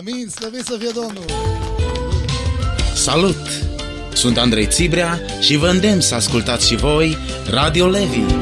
Amin, slăvit să fie Domnul! Salut! Sunt Andrei Țibrea și vă îndemn să ascultați și voi Radio Levi.